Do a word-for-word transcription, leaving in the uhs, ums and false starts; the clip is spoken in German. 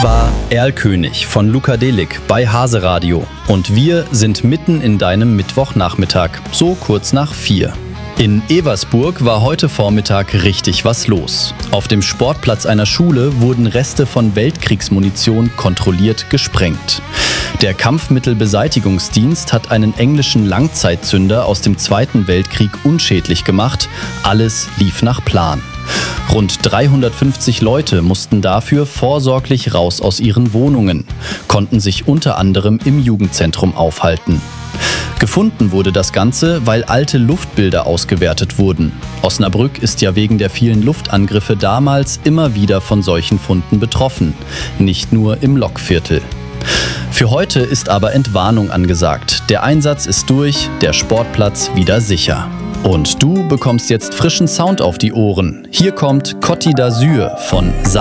Das war Erlkönig von Luka Delic bei Hase Radio. Und wir sind mitten in deinem Mittwochnachmittag, so kurz nach vier. In Eversburg war heute Vormittag richtig was los. Auf dem Sportplatz einer Schule wurden Reste von Weltkriegsmunition kontrolliert gesprengt. Der Kampfmittelbeseitigungsdienst hat einen englischen Langzeitzünder aus dem Zweiten Weltkrieg unschädlich gemacht. Alles lief nach Plan. Rund dreihundertfünfzig Leute mussten dafür vorsorglich raus aus ihren Wohnungen, konnten sich unter anderem im Jugendzentrum aufhalten. Gefunden wurde das Ganze, weil alte Luftbilder ausgewertet wurden. Osnabrück ist ja wegen der vielen Luftangriffe damals immer wieder von solchen Funden betroffen, nicht nur im Lokviertel. Für heute ist aber Entwarnung angesagt. Der Einsatz ist durch, der Sportplatz wieder sicher. Und du bekommst jetzt frischen Sound auf die Ohren. Hier kommt Côte d'Azur von Sa